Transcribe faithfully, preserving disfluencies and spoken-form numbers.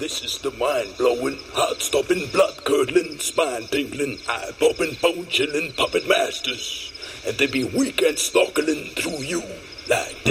This is the mind-blowing, heart-stopping, blood-curdling, spine-tingling, eye-popping, bone-chilling puppet masters. And they be weekend snorkeling through you like this.